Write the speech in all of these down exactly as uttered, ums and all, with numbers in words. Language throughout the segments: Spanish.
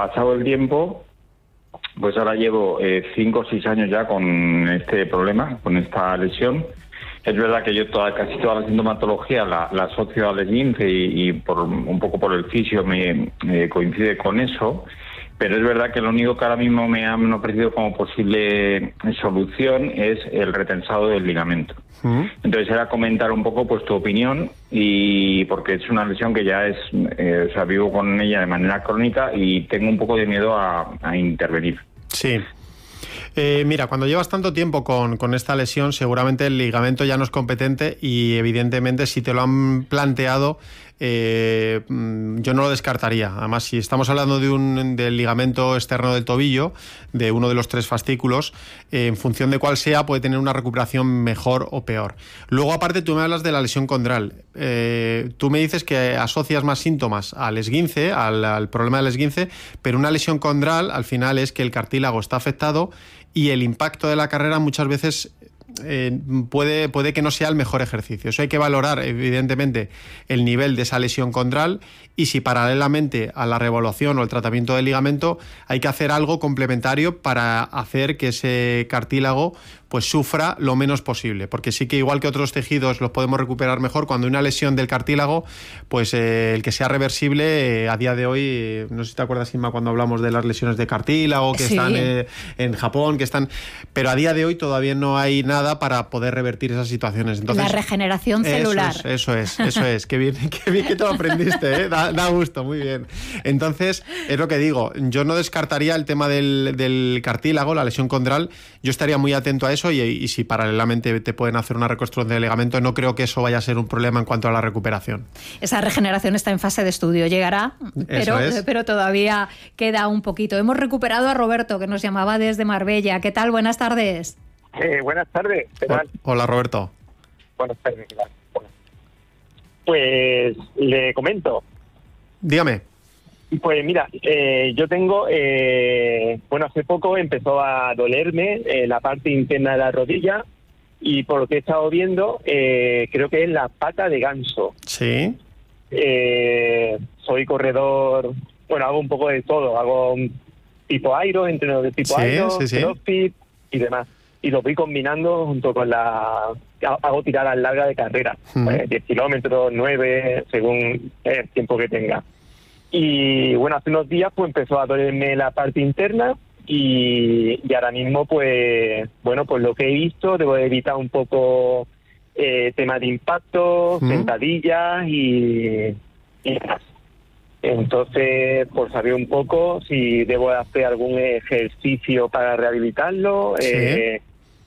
pasado el tiempo, pues ahora llevo eh, cinco o seis años ya con este problema, con esta lesión. Es verdad que yo toda, casi toda la sintomatología la, la asocio al esguince y, y por un poco por el fisio me eh, coincide con eso, pero es verdad que lo único que ahora mismo me han ofrecido como posible solución es el retensado del ligamento. Uh-huh. Entonces era comentar un poco pues tu opinión, y porque es una lesión que ya es, eh, o sea, vivo con ella de manera crónica y tengo un poco de miedo a, a intervenir. Sí. Eh, mira, cuando llevas tanto tiempo con, con esta lesión, seguramente el ligamento ya no es competente y evidentemente si te lo han planteado, eh, yo no lo descartaría. Además, si estamos hablando de un del ligamento externo del tobillo, de uno de los tres fascículos, eh, en función de cuál sea, puede tener una recuperación mejor o peor. Luego, aparte, tú me hablas de la lesión condral. Eh, tú me dices que asocias más síntomas al esguince, al, al problema del esguince, pero una lesión condral al final es que el cartílago está afectado y el impacto de la carrera muchas veces eh, puede, puede que no sea el mejor ejercicio. Eso hay que valorar, evidentemente, el nivel de esa lesión condral, y si paralelamente a la reevaluación o el tratamiento del ligamento hay que hacer algo complementario para hacer que ese cartílago pues sufra lo menos posible, porque sí que igual que otros tejidos los podemos recuperar mejor, cuando hay una lesión del cartílago, pues eh, el que sea reversible, eh, a día de hoy, eh, no sé si te acuerdas, Inma, cuando hablamos de las lesiones de cartílago que sí. están eh, en Japón, que están, pero a día de hoy todavía no hay nada para poder revertir esas situaciones. Entonces, la regeneración celular. Eso es, eso es, eso es. Qué bien, qué bien que te lo aprendiste, ¿eh? da, da gusto, muy bien. Entonces, es lo que digo, yo no descartaría el tema del, del cartílago, la lesión condral, yo estaría muy atento a eso. Y, y si paralelamente te pueden hacer una reconstrucción del ligamento, no creo que eso vaya a ser un problema en cuanto a la recuperación. Esa regeneración está en fase de estudio, llegará, pero, pero todavía queda un poquito. Hemos recuperado a Roberto, que nos llamaba desde Marbella. ¿Qué tal? Buenas tardes. Eh, buenas tardes. ¿Qué tal? Hola, Roberto. Buenas tardes. Pues le comento. Dígame. Pues mira, eh, yo tengo, eh, bueno, hace poco empezó a dolerme eh, la parte interna de la rodilla, y por lo que he estado viendo, eh, creo que es la pata de ganso. Sí. Eh, soy corredor, bueno, hago un poco de todo, hago un tipo aero, entreno de tipo sí, aero, sí, sí. crossfit y demás. Y lo voy combinando junto con la... Hago tiradas largas de carrera, mm. pues, diez kilómetros, nueve, según el tiempo que tenga. Y bueno, hace unos días pues empezó a dolerme la parte interna y, y ahora mismo pues, bueno, pues lo que he visto, debo evitar un poco eh, tema de impacto, ¿Mm? sentadillas y, y demás. Entonces, por saber un poco si debo hacer algún ejercicio para rehabilitarlo. Sí. Eh,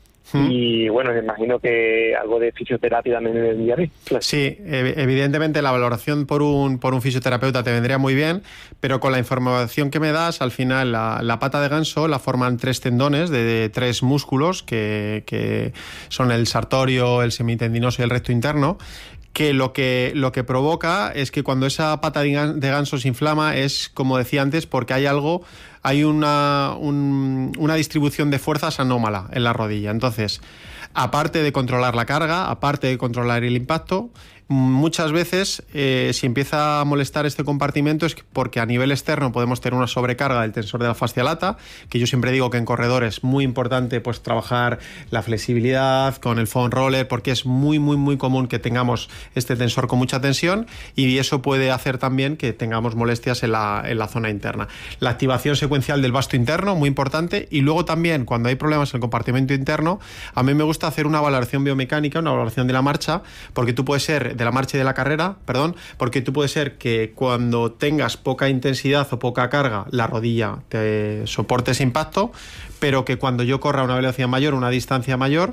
Y bueno, me imagino que algo de fisioterapia también me enviaré. Claro. Sí, evidentemente la valoración por un por un fisioterapeuta te vendría muy bien, pero con la información que me das, al final la, la pata de ganso la forman tres tendones de, de tres músculos que, que son el sartorio, el semitendinoso y el recto interno, que lo que lo que provoca es que cuando esa pata de ganso se inflama es, como decía antes, porque hay algo, hay una, un, una distribución de fuerzas anómala en la rodilla. Entonces, aparte de controlar la carga, aparte de controlar el impacto, muchas veces eh, si empieza a molestar este compartimento es porque a nivel externo podemos tener una sobrecarga del tensor de la fascia lata, que yo siempre digo que en corredores es muy importante pues trabajar la flexibilidad con el foam roller, porque es muy muy muy común que tengamos este tensor con mucha tensión, y eso puede hacer también que tengamos molestias en la, en la zona interna. La activación secuencial del vasto interno, muy importante, y luego también cuando hay problemas en el compartimento interno, a mí me gusta hacer una valoración biomecánica, una valoración de la marcha, porque tú puedes ser de la marcha y de la carrera, perdón, porque tú puede ser que cuando tengas poca intensidad o poca carga, la rodilla te soporte ese impacto, pero que cuando yo corra a una velocidad mayor, una distancia mayor,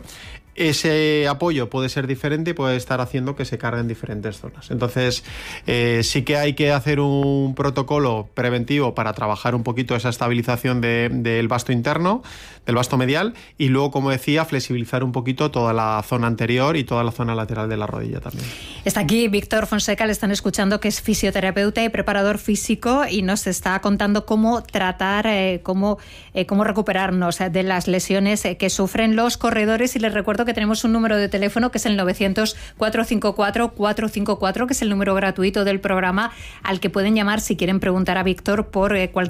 ese apoyo puede ser diferente y puede estar haciendo que se carguen diferentes zonas. Entonces, eh, sí que hay que hacer un protocolo preventivo para trabajar un poquito esa estabilización de, del vasto interno, del vasto medial, y luego, como decía, flexibilizar un poquito toda la zona anterior y toda la zona lateral de la rodilla también. Está aquí Víctor Fonseca, le están escuchando, que es fisioterapeuta y preparador físico, y nos está contando cómo tratar, eh, cómo, eh, cómo recuperarnos de las lesiones que sufren los corredores. Y les recuerdo que tenemos un número de teléfono que es el novecientos, cuatrocientos cincuenta y cuatro, cuatrocientos cincuenta y cuatro, que es el número gratuito del programa al que pueden llamar si quieren preguntar a Víctor por eh, cualquier